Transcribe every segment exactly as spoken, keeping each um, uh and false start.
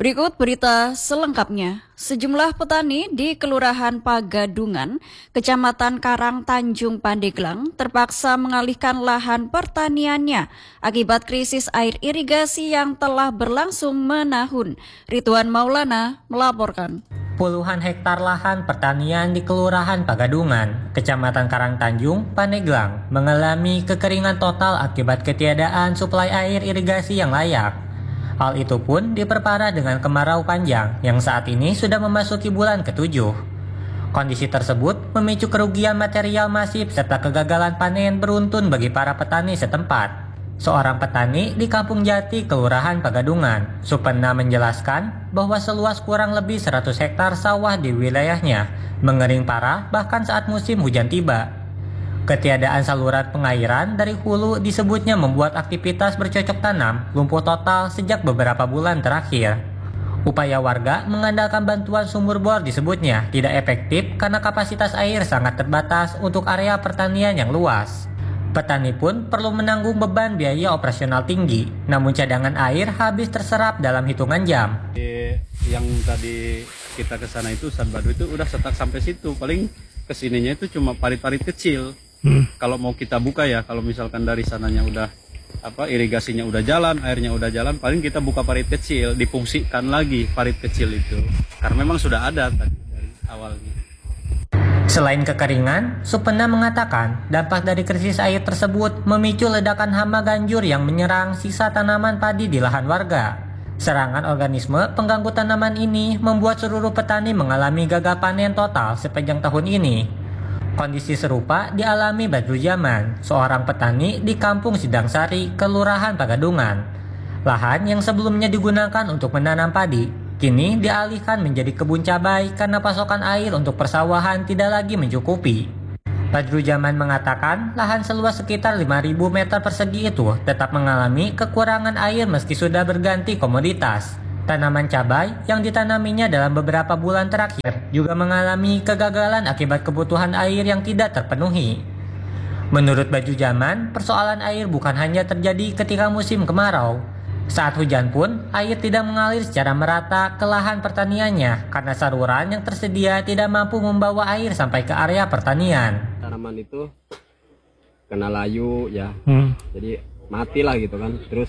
Berikut berita selengkapnya. Sejumlah petani di Kelurahan Pagadungan, Kecamatan Karang Tanjung, Pandeglang, terpaksa mengalihkan lahan pertaniannya akibat krisis air irigasi yang telah berlangsung menahun. Ridwan Maulana melaporkan. Puluhan hektar lahan pertanian di Kelurahan Pagadungan, Kecamatan Karang Tanjung, Pandeglang, mengalami kekeringan total akibat ketiadaan suplai air irigasi yang layak. Hal itu pun diperparah dengan kemarau panjang yang saat ini sudah memasuki bulan ketujuh. Kondisi tersebut memicu kerugian material masif serta kegagalan panen beruntun bagi para petani setempat. Seorang petani di Kampung Jati, Kelurahan Pagadungan, Supena, menjelaskan bahwa seluas kurang lebih seratus hektar sawah di wilayahnya mengering parah bahkan saat musim hujan tiba. Ketiadaan saluran pengairan dari hulu disebutnya membuat aktivitas bercocok tanam lumpuh total sejak beberapa bulan terakhir. Upaya warga mengandalkan bantuan sumur bor disebutnya tidak efektif karena kapasitas air sangat terbatas untuk area pertanian yang luas. Petani pun perlu menanggung beban biaya operasional tinggi, namun cadangan air habis terserap dalam hitungan jam. Yang tadi kita ke sana itu Sanbadu itu udah setak sampai situ, paling kesininya itu cuma parit-parit kecil. Hmm. Kalau mau kita buka ya, kalau misalkan dari sananya udah apa irigasinya udah jalan, airnya udah jalan, paling kita buka parit kecil, difungsikan lagi parit kecil itu, karena memang sudah ada tadi dari awalnya. Selain kekeringan, Supena mengatakan dampak dari krisis air tersebut memicu ledakan hama ganjur yang menyerang sisa tanaman padi di lahan warga. Serangan organisme pengganggu tanaman ini membuat seluruh petani mengalami gagal panen total sepanjang tahun ini. Kondisi serupa dialami Badrujaman, seorang petani di Kampung Sidangsari, Kelurahan Pagadungan. Lahan yang sebelumnya digunakan untuk menanam padi, kini dialihkan menjadi kebun cabai karena pasokan air untuk persawahan tidak lagi mencukupi. Badrujaman mengatakan lahan seluas sekitar lima ribu meter persegi itu tetap mengalami kekurangan air meski sudah berganti komoditas. Tanaman cabai yang ditanaminya dalam beberapa bulan terakhir juga mengalami kegagalan akibat kebutuhan air yang tidak terpenuhi. Menurut Badrujaman, persoalan air bukan hanya terjadi ketika musim kemarau. Saat hujan pun, air tidak mengalir secara merata ke lahan pertaniannya karena saluran yang tersedia tidak mampu membawa air sampai ke area pertanian. Tanaman itu kena layu ya, hmm. jadi matilah gitu kan, terus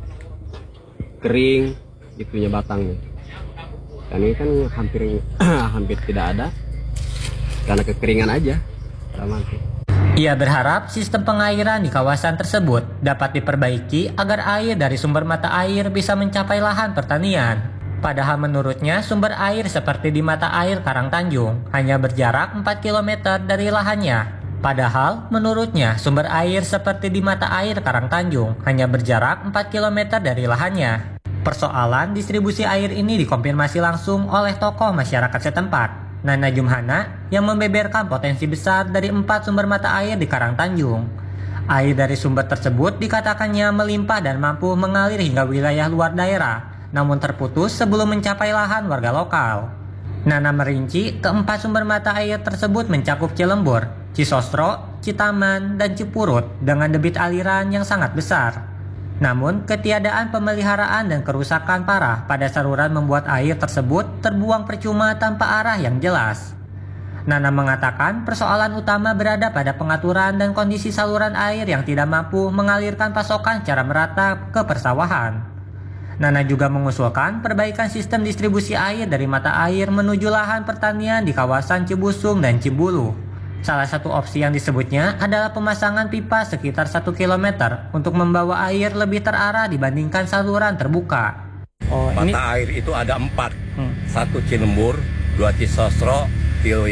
kering itunya batangnya. Dan ini kan hampir hampir tidak ada karena kekeringan aja. Mati. Ia berharap sistem pengairan di kawasan tersebut dapat diperbaiki agar air dari sumber mata air bisa mencapai lahan pertanian. Padahal menurutnya sumber air seperti di mata air Karang Tanjung hanya berjarak empat kilometer dari lahannya. Padahal menurutnya sumber air seperti di mata air Karang Tanjung hanya berjarak empat kilometer dari lahannya. Persoalan distribusi air ini dikonfirmasi langsung oleh tokoh masyarakat setempat, Nana Jumhana, yang membeberkan potensi besar dari empat sumber mata air di Karang Tanjung. Air dari sumber tersebut dikatakannya melimpah dan mampu mengalir hingga wilayah luar daerah, namun terputus sebelum mencapai lahan warga lokal. Nana merinci keempat sumber mata air tersebut mencakup Cilembur, Cisosro, Citaman, dan Cipurut dengan debit aliran yang sangat besar. Namun, ketiadaan pemeliharaan dan kerusakan parah pada saluran membuat air tersebut terbuang percuma tanpa arah yang jelas. Nana mengatakan persoalan utama berada pada pengaturan dan kondisi saluran air yang tidak mampu mengalirkan pasokan secara merata ke persawahan. Nana juga mengusulkan perbaikan sistem distribusi air dari mata air menuju lahan pertanian di kawasan Cibusung dan Cibulu. Salah satu opsi yang disebutnya adalah pemasangan pipa sekitar satu kilometer untuk membawa air lebih terarah dibandingkan saluran terbuka. Oh, mata ini... air itu ada empat, hmm. satu Cilembur, dua Cisosro, tiga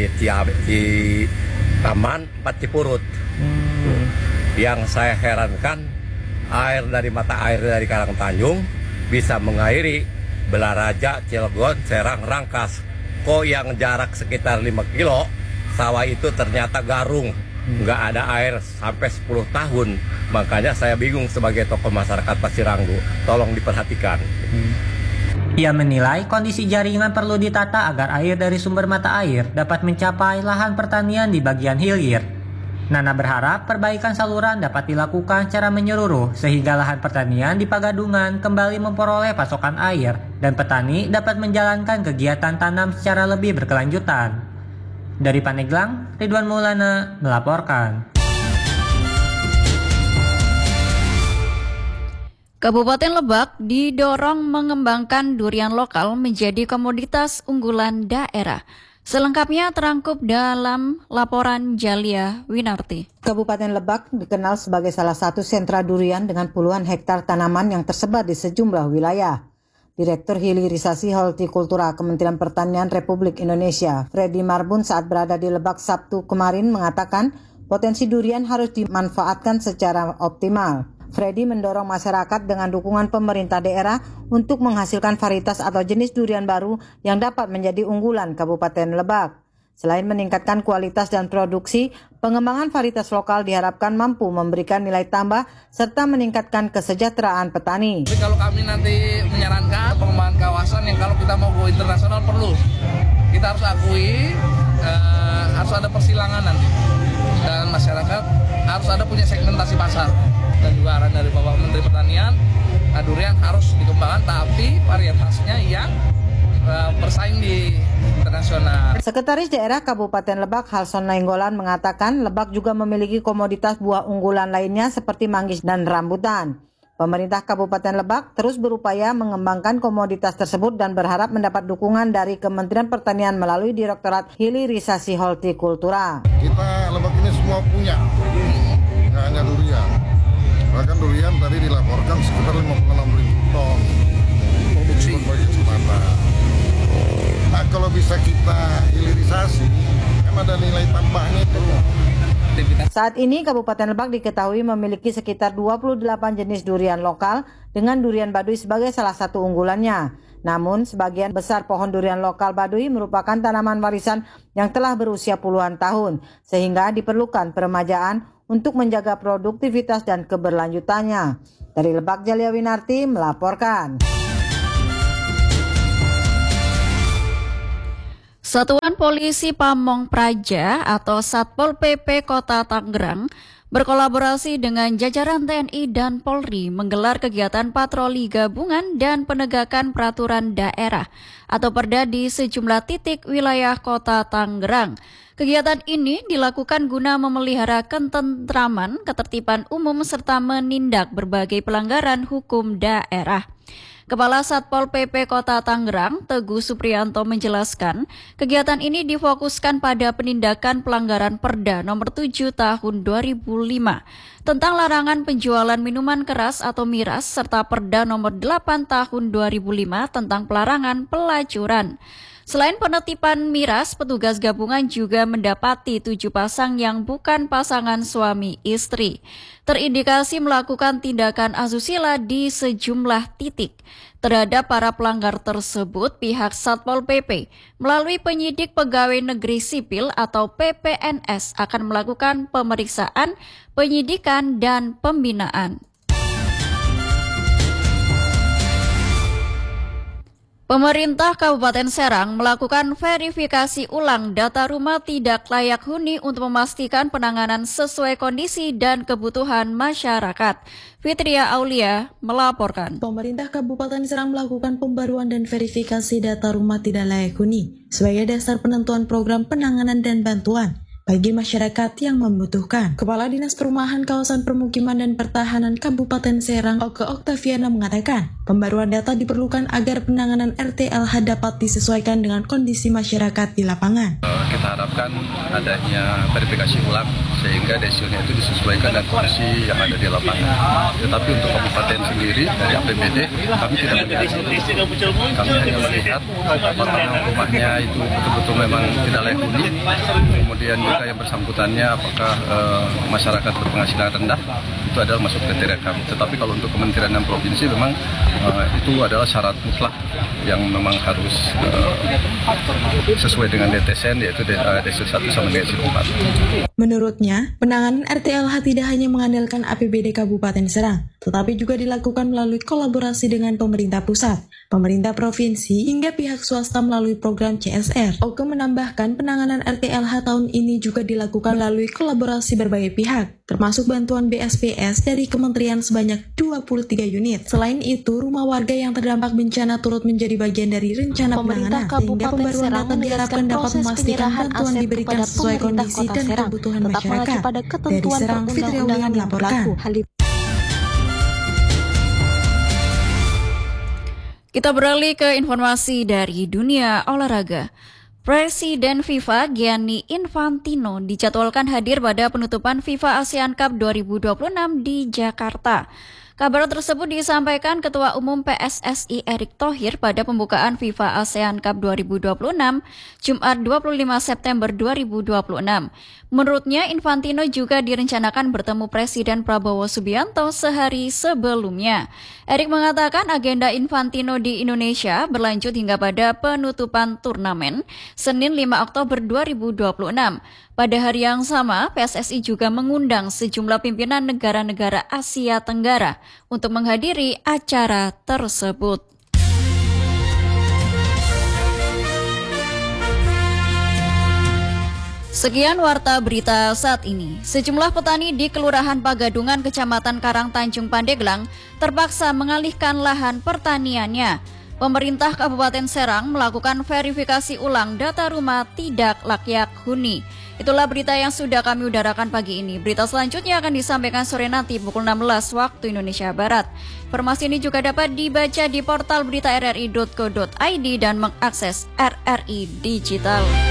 Citaman, empat Cipurut. Hmm. Yang saya herankan, air dari mata air dari Karang Tanjung bisa mengairi Belaraja, Cilegon, Serang, Rangkas. Kok yang jarak sekitar lima kilo, sawah itu ternyata garung, nggak ada air sampai sepuluh tahun. Makanya saya bingung sebagai tokoh masyarakat Pasiranggu, tolong diperhatikan. Ia menilai kondisi jaringan perlu ditata agar air dari sumber mata air dapat mencapai lahan pertanian di bagian hilir. Nana berharap perbaikan saluran dapat dilakukan secara menyeluruh sehingga lahan pertanian di Pagadungan kembali memperoleh pasokan air dan petani dapat menjalankan kegiatan tanam secara lebih berkelanjutan. Dari Pandeglang, Ridwan Maulana melaporkan. Kabupaten Lebak didorong mengembangkan durian lokal menjadi komoditas unggulan daerah. Selengkapnya terangkup dalam laporan Jalia Winarti. Kabupaten Lebak dikenal sebagai salah satu sentra durian dengan puluhan hektar tanaman yang tersebar di sejumlah wilayah. Direktur Hilirisasi Hortikultura Kementerian Pertanian Republik Indonesia, Freddy Marbun saat berada di Lebak Sabtu kemarin mengatakan potensi durian harus dimanfaatkan secara optimal. Freddy mendorong masyarakat dengan dukungan pemerintah daerah untuk menghasilkan varietas atau jenis durian baru yang dapat menjadi unggulan Kabupaten Lebak. Selain meningkatkan kualitas dan produksi, pengembangan varietas lokal diharapkan mampu memberikan nilai tambah serta meningkatkan kesejahteraan petani. Jadi kalau kami nanti menyarankan pengembangan kawasan yang kalau kita mau go internasional perlu, kita harus akui eh, harus ada persilangan nanti dan masyarakat harus ada punya segmentasi pasar. Dan juga arahan dari Bapak Menteri Pertanian, nah, durian harus dikembangkan tapi varietasnya yang uh, bersaing di internasional. Sekretaris Daerah Kabupaten Lebak Halson Nainggolan mengatakan Lebak juga memiliki komoditas buah unggulan lainnya seperti manggis dan rambutan. Pemerintah Kabupaten Lebak terus berupaya mengembangkan komoditas tersebut dan berharap mendapat dukungan dari Kementerian Pertanian melalui Direktorat Hilirisasi Hortikultura. Kita Lebak ini semua punya, nggak hanya durian. Bahkan durian tadi dilaporkan sekitar lima puluh enam ribu ton produksi berbagai semata. Nah kalau bisa kita hilirisasi, kan ada nilai tambahnya itu. Saat ini Kabupaten Lebak diketahui memiliki sekitar dua puluh delapan jenis durian lokal dengan durian Baduy sebagai salah satu unggulannya. Namun sebagian besar pohon durian lokal Baduy merupakan tanaman warisan yang telah berusia puluhan tahun sehingga diperlukan peremajaan untuk menjaga produktivitas dan keberlanjutannya. Dari Lebak, Jalia Winarti melaporkan. Satuan Polisi Pamong Praja atau Satpol P P Kota Tangerang berkolaborasi dengan jajaran T N I dan Polri menggelar kegiatan patroli gabungan dan penegakan peraturan daerah atau perda di sejumlah titik wilayah Kota Tangerang. Kegiatan ini dilakukan guna memelihara ketentraman, ketertiban umum serta menindak berbagai pelanggaran hukum daerah. Kepala Satpol P P Kota Tangerang, Teguh Supriyanto menjelaskan, kegiatan ini difokuskan pada penindakan pelanggaran Perda nomor tujuh tahun dua ribu lima tentang larangan penjualan minuman keras atau miras serta Perda nomor delapan tahun dua ribu lima tentang pelarangan pelacuran. Selain penertiban miras, petugas gabungan juga mendapati tujuh pasang yang bukan pasangan suami istri. Terindikasi melakukan tindakan asusila di sejumlah titik. Terhadap para pelanggar tersebut, pihak Satpol P P melalui penyidik pegawai negeri sipil atau P P N S akan melakukan pemeriksaan, penyidikan, dan pembinaan. Pemerintah Kabupaten Serang melakukan verifikasi ulang data rumah tidak layak huni untuk memastikan penanganan sesuai kondisi dan kebutuhan masyarakat. Fitria Aulia melaporkan. Pemerintah Kabupaten Serang melakukan pembaruan dan verifikasi data rumah tidak layak huni sebagai dasar penentuan program penanganan dan bantuan bagi masyarakat yang membutuhkan. Kepala Dinas Perumahan Kawasan Permukiman dan Pertahanan Kabupaten Serang, Oke Oktaviana mengatakan, pembaruan data diperlukan agar penanganan R T L H dapat disesuaikan dengan kondisi masyarakat di lapangan. Kita harapkan adanya verifikasi ulang sehingga desilnya itu disesuaikan dengan kondisi yang ada di lapangan. Tetapi untuk kabupaten sendiri dari A P B D kami tidak melihat. Kami hanya melihat apakah rumahnya itu betul-betul memang tidak layak huni. Kemudian juga yang bersangkutannya apakah e, masyarakat berpenghasilan rendah itu adalah masuk kriteria kami. Tetapi kalau untuk kementerian dan provinsi memang uh, itu adalah syarat mutlak yang memang harus uh, sesuai dengan D T S N, yaitu Desil satu sama Desil empat. Menurutnya, penanganan R T L H tidak hanya mengandalkan A P B D Kabupaten Serang, tetapi juga dilakukan melalui kolaborasi dengan pemerintah pusat, pemerintah provinsi, hingga pihak swasta melalui program C S R. Oke menambahkan penanganan R T L H tahun ini juga dilakukan melalui kolaborasi berbagai pihak, termasuk bantuan B S P S dari kementerian sebanyak dua puluh tiga unit. Selain itu, rumah warga yang terdampak bencana turut menjadi bagian dari rencana penanganan, sehingga pembaruan data diharapkan dapat memastikan bantuan diberikan sesuai kondisi dan kebutuhan masyarakat. Dari Serang, Fitri Aulia melaporkan. Kita beralih ke informasi dari dunia olahraga. Presiden FIFA Gianni Infantino dijadwalkan hadir pada penutupan FIFA ASEAN Cup dua ribu dua puluh enam di Jakarta. Kabar tersebut disampaikan Ketua Umum P S S I Erick Thohir pada pembukaan FIFA ASEAN Cup dua ribu dua puluh enam, Jumat dua puluh lima September dua ribu dua puluh enam. Menurutnya, Infantino juga direncanakan bertemu Presiden Prabowo Subianto sehari sebelumnya. Erick mengatakan agenda Infantino di Indonesia berlanjut hingga pada penutupan turnamen, Senin lima Oktober dua ribu dua puluh enam. Pada hari yang sama, P S S I juga mengundang sejumlah pimpinan negara-negara Asia Tenggara untuk menghadiri acara tersebut. Sekian warta berita saat ini. Sejumlah petani di Kelurahan Pagadungan, Kecamatan Karang Tanjung Pandeglang terpaksa mengalihkan lahan pertaniannya. Pemerintah Kabupaten Serang melakukan verifikasi ulang data rumah tidak layak huni. Itulah berita yang sudah kami udarakan pagi ini. Berita selanjutnya akan disampaikan sore nanti pukul enam belas waktu Indonesia Barat. Informasi ini juga dapat dibaca di portal berita r r i dot co dot i d dan mengakses R R I Digital.